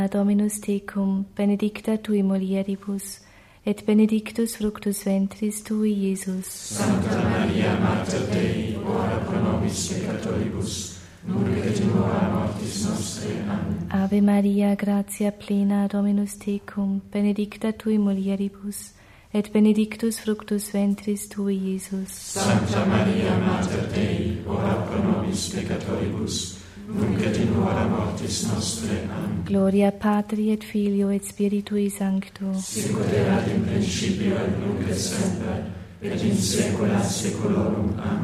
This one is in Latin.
Dominus tecum, benedicta tui mulieribus, et benedictus fructus ventris tui, Iesus. Sancta Maria, Mater Dei, ora pro nobis peccatoribus, nunc et in hora mortis nostre. Amen. Ave Maria, gratia plena, Dominus tecum, benedicta tui mulieribus, et benedictus fructus ventris tui, Iesus. Sancta Maria, Mater Dei, ora pro nobis peccatoribus, nunc et in hora mortis nostre. Amen. Gloria Patri et Filio et Spiritui Sancto. Sicut erat in principio et nunc et semper, et in saecula saeculorum. Amen.